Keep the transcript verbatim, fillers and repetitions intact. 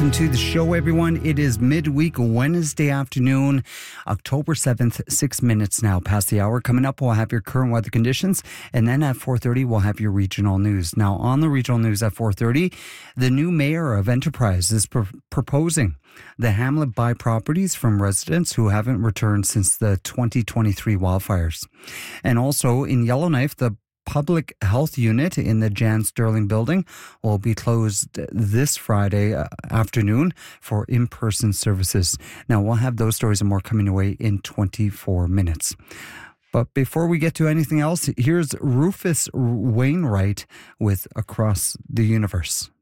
welcome to the show, everyone. It is midweek Wednesday afternoon, October seventh, six minutes now past the hour. Coming up, we'll have your current weather conditions, and then at four thirty, we'll have your regional news. Now, on the regional news at four thirty, the new mayor of Enterprise is pr- proposing the Hamlet buy properties from residents who haven't returned since the twenty twenty-three wildfires. And also in Yellowknife, the public health unit in the Jan Sterling building will be closed this Friday afternoon for in-person services. Now, we'll have those stories and more coming away in twenty-four minutes. But before we get to anything else, here's Rufus Wainwright with Across the Universe.